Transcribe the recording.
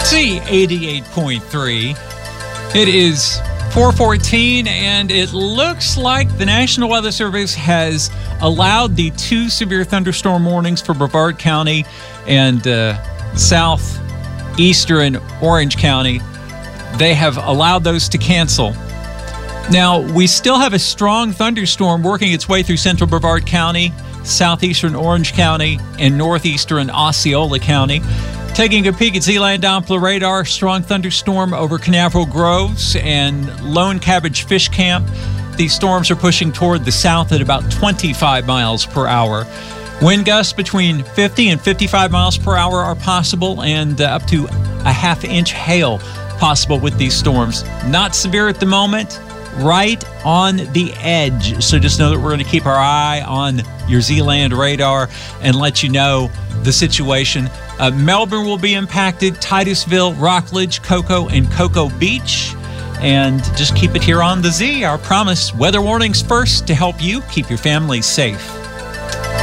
Z88.3. It is 4:14, and it looks like the National Weather Service has allowed the 2 severe thunderstorm warnings for Brevard County and southeastern Orange County. They have allowed those to cancel. Now, we still have a strong thunderstorm working its way through central Brevard County, southeastern Orange County, and northeastern Osceola County. Taking a peek at Z-Land Doppler radar, strong thunderstorm over Canaveral Groves and Lone Cabbage Fish Camp. These storms are pushing toward the south at about 25 miles per hour. Wind gusts between 50 and 55 miles per hour are possible, and up to a half-inch hail possible with these storms. Not severe at the moment, right on the edge. So just know that we're going to keep our eye on your Z-Land radar and let you know the situation. Melbourne will be impacted, Titusville, Rockledge, Cocoa, and Cocoa Beach. And just keep it here on the Z. Our promise, weather warnings first to help you keep your family safe.